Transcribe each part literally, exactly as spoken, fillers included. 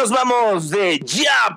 nos vamos de Ya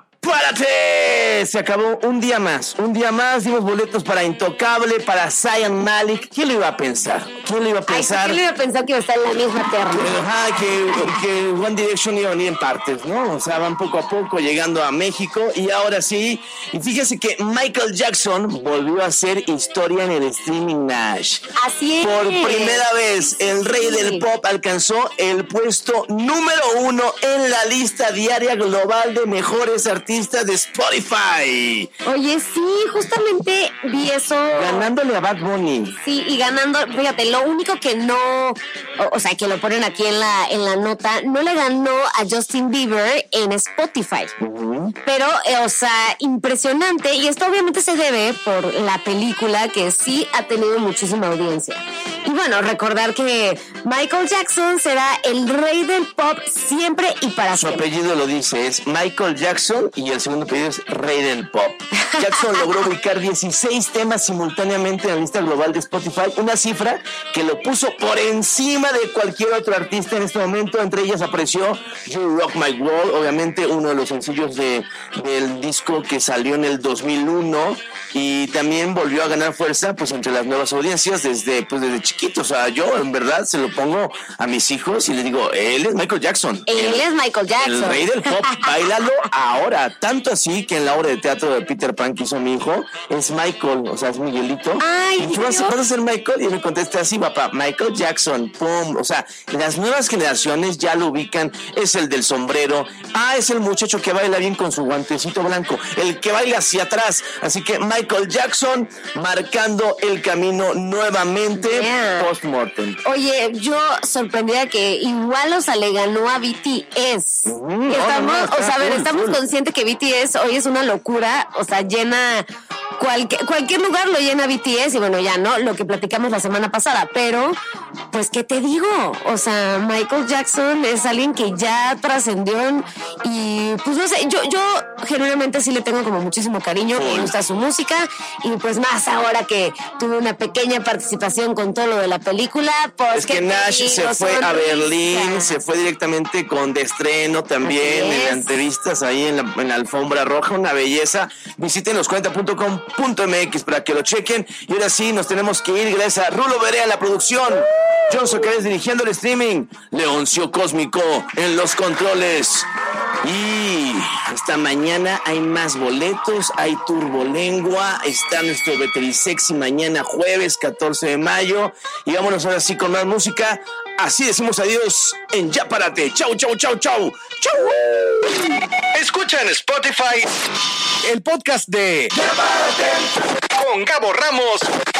Párate. Se acabó un día más, un día más. Dimos boletos para Intocable, para Zayn Malik. ¿Quién lo iba a pensar? ¿Quién lo iba a pensar? Ay, ¿quién le iba a pensar que iba a estar en la misma terna? Ajá, que, que One Direction iba a venir en partes, ¿no? O sea, van poco a poco llegando a México. Y ahora sí, y fíjese que Michael Jackson volvió a hacer historia en el streaming Nash. Así es. Por primera vez, el rey del pop alcanzó el puesto número uno en la lista diaria global de mejores artistas de Spotify. Oye, sí, justamente vi eso. Ganándole a Bad Bunny. Sí, y ganando, fíjate, lo único que no, o, o sea, que lo ponen aquí en la, en la nota, no le ganó a Justin Bieber en Spotify. Uh-huh. Pero, eh, o sea, impresionante, y esto obviamente se debe por la película que sí ha tenido muchísima audiencia. Y bueno, recordar que Michael Jackson será el rey del pop siempre y para Su siempre. Su apellido lo dice, es Michael Jackson y el segundo apellido es rey del pop. Jackson logró ubicar dieciséis temas simultáneamente en la lista global de Spotify, una cifra que lo puso por encima de cualquier otro artista en este momento. Entre ellas apareció You Rock My World, obviamente uno de los sencillos de, del disco que salió en el dos mil uno, y también volvió a ganar fuerza pues entre las nuevas audiencias desde, pues, desde chiquito. O sea, yo en verdad se lo pongo a mis hijos y les digo, él es Michael Jackson. Él el, es Michael Jackson. El rey del pop, báilalo ahora. Tanto así que en la obra de teatro de Peter Pan que hizo mi hijo, es Michael, o sea, es Miguelito. Ay, ¿y tú vas, vas a ser Michael? Y me contesté así, papá, Michael Jackson, pum. O sea, las nuevas generaciones ya lo ubican, es el del sombrero, ah, es el muchacho que baila bien con su guantecito blanco, el que baila hacia atrás. Así que Michael Jackson marcando el camino nuevamente, yeah. Post-mortem. Oye, yo sorprendida que igual, o sea, le ganó a B T S. Mm, estamos, no, no, o sea, a ver, cool, estamos cool. conscientes que B T S hoy es una locura, o sea, llena cualquier, cualquier lugar lo llena B T S, y bueno, ya no, lo que platicamos la semana pasada, pero pues, ¿qué te digo? O sea, Michael Jackson es alguien que ya trascendió y pues no sé, yo, yo genuinamente sí le tengo como muchísimo cariño, me gusta su música, y pues más ahora que tuve una pequeña participación con todo lo de la película, pues es que Nash digo, se fue a Berlín, se fue directamente con de estreno también, en entrevistas ahí en la, en la alfombra roja, una belleza. Visiten los cuarenta punto com punto m x para que lo chequen. Y ahora sí, nos tenemos que ir. Gracias a Rulo Berea en la producción, John Socares dirigiendo el streaming, Leoncio Cósmico en los controles. Y esta mañana hay más boletos, hay Turbolengua, está nuestro Veterisexy mañana jueves catorce de mayo. Y vámonos ahora sí con más música. Así decimos adiós en Ya Párate. Chau, chau, chau, chau. Chau. Escucha en Spotify el podcast de Ya Párate con Gabo Ramos.